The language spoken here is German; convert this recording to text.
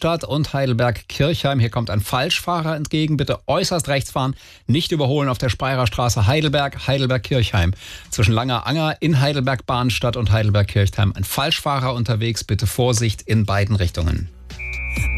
Bahnstadt und Heidelberg-Kirchheim. Hier kommt ein Falschfahrer entgegen. Bitte äußerst rechts fahren, nicht überholen auf der Speyerer Straße Heidelberg, Heidelberg-Kirchheim. Zwischen Langer Anger in Heidelberg-Bahnstadt und Heidelberg-Kirchheim ein Falschfahrer unterwegs. Bitte Vorsicht in beiden Richtungen.